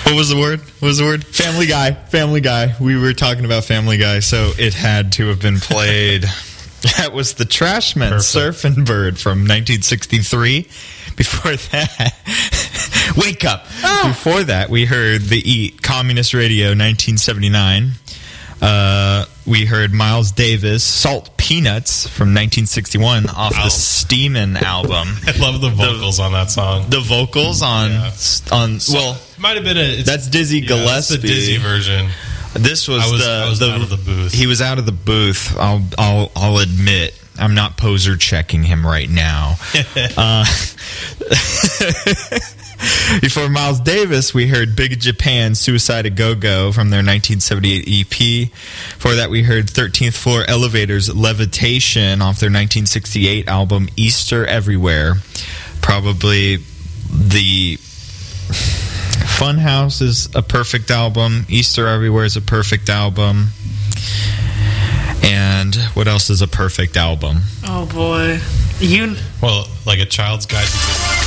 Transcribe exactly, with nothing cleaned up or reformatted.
What was the word? What was the word? Family Guy. Family Guy. We were talking about Family Guy, so it had to have been played. That was the Trashmen, Surfing Bird from nineteen sixty-three. Before that, Wake Up. Oh. Before that, we heard the Eat, Communist Radio, nineteen seventy-nine. Uh, we heard Miles Davis, Salt Peanuts from nineteen sixty-one off the Steamin' album. I love the vocals the, on that song. The vocals on, yeah. on so, well, it might have been a... That's Dizzy yeah, Gillespie. That's the Dizzy version. This was, I was the, I was the... out of the booth. He was out of the booth. I'll, I'll, I'll admit. I'm not poser checking him right now. uh, before Miles Davis, we heard Big Japan, Suicide a Go-Go from their nineteen seventy-eight E P. Before that, we heard thirteenth Floor Elevators, Levitation off their nineteen sixty-eight album, Easter Everywhere. Probably the... Funhouse is a perfect album. Easter Everywhere is a perfect album. And what else is a perfect album? Oh boy, you well, like A Child's Guide to